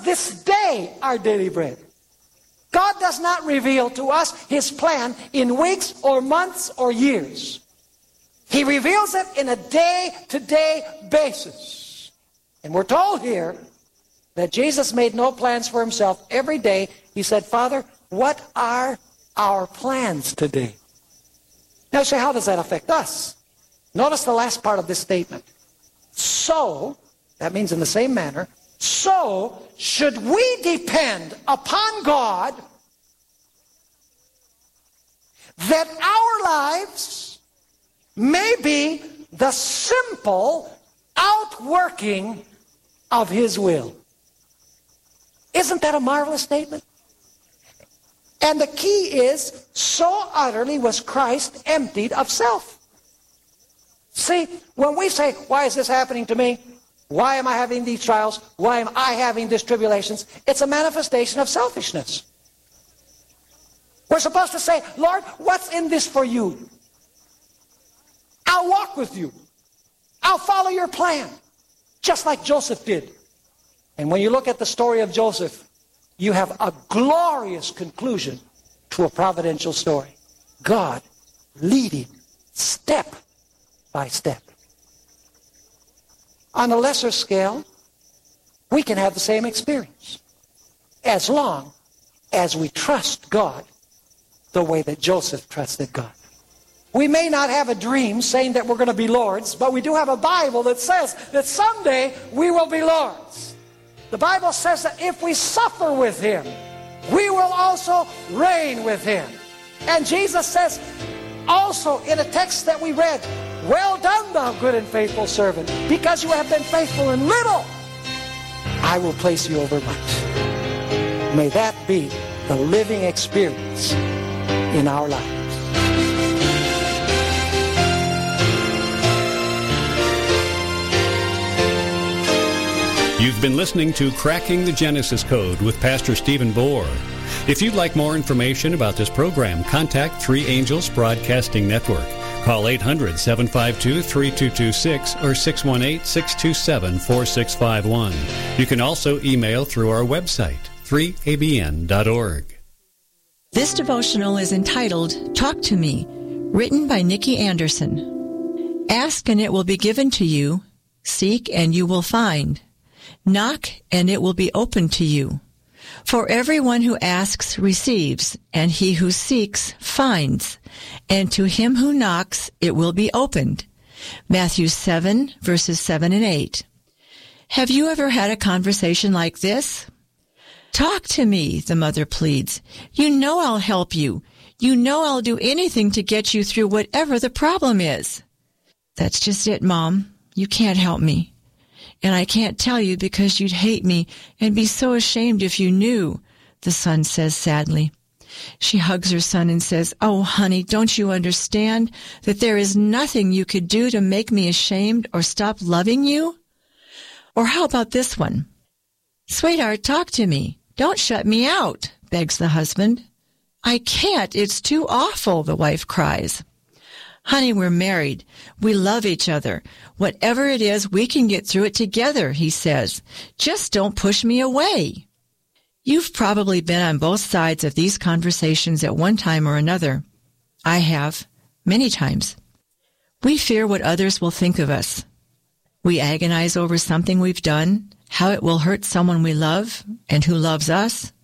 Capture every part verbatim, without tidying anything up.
this day our daily bread. God does not reveal to us His plan in weeks or months or years. He reveals it in a day-to-day basis. And we're told here that Jesus made no plans for Himself. Every day He said, Father, what are our plans today? Now you say, how does that affect us? Notice the last part of this statement. So, that means in the same manner, so should we depend upon God that our lives may be the simple outworking of His will. Isn't that a marvelous statement? And the key is, so utterly was Christ emptied of self. See, when we say, why is this happening to me? Why am I having these trials? Why am I having these tribulations? It's a manifestation of selfishness. We're supposed to say, Lord, what's in this for you? I'll walk with you. I'll follow your plan, just like Joseph did. And when you look at the story of Joseph, you have a glorious conclusion to a providential story. God leading step by step. On a lesser scale, we can have the same experience as long as we trust God the way that Joseph trusted God. We may not have a dream saying that we're going to be lords, but we do have a Bible that says that someday we will be lords. The Bible says that if we suffer with Him, we will also reign with Him. And Jesus says also in a text that we read, well done, thou good and faithful servant, because you have been faithful in little, I will place you over much. May that be the living experience in our lives. You've been listening to Cracking the Genesis Code with Pastor Stephen Bohr. If you'd like more information about this program, contact Three Angels Broadcasting Network. Call eight hundred, seven five two, three two two six or six one eight, six two seven, four six five one. You can also email through our website, three a b n dot org. This devotional is entitled, Talk to Me, written by Nikki Anderson. Ask and it will be given to you. Seek and you will find. Knock and it will be opened to you. For everyone who asks receives, and he who seeks finds, and to him who knocks it will be opened. Matthew seven, verses seven and eight. Have you ever had a conversation like this? Talk to me, the mother pleads. You know I'll help you. You know I'll do anything to get you through whatever the problem is. That's just it, Mom. You can't help me. And I can't tell you because you'd hate me and be so ashamed if you knew, the son says sadly. She hugs her son and says, oh, honey, don't you understand that there is nothing you could do to make me ashamed or stop loving you? Or how about this one? Sweetheart, talk to me. Don't shut me out, begs the husband. I can't. It's too awful, the wife cries. Honey, we're married. We love each other. Whatever it is, we can get through it together, he says. Just don't push me away. You've probably been on both sides of these conversations at one time or another. I have, many times. We fear what others will think of us. We agonize over something we've done, how it will hurt someone we love and who loves us.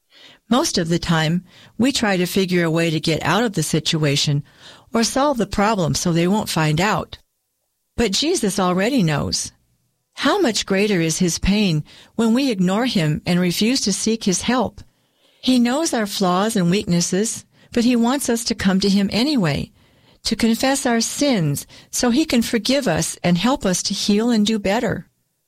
Most of the time, we try to figure a way to get out of the situation or solve the problem so they won't find out. But Jesus already knows. How much greater is His pain when we ignore Him and refuse to seek His help? He knows our flaws and weaknesses, but He wants us to come to Him anyway, to confess our sins so He can forgive us and help us to heal and do better.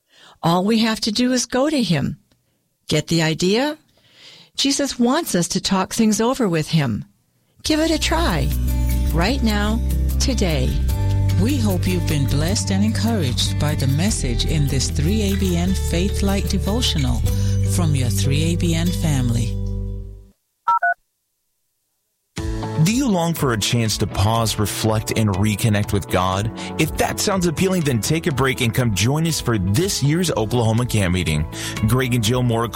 All we have to do is go to Him. Get the idea? Jesus wants us to talk things over with Him. Give it a try. Right now, today. We hope you've been blessed and encouraged by the message in this three A B N Faith Light devotional from your three A B N family. Do you long for a chance to pause, reflect, and reconnect with God? If that sounds appealing, then take a break and come join us for this year's Oklahoma Camp Meeting. Greg and Jill Moore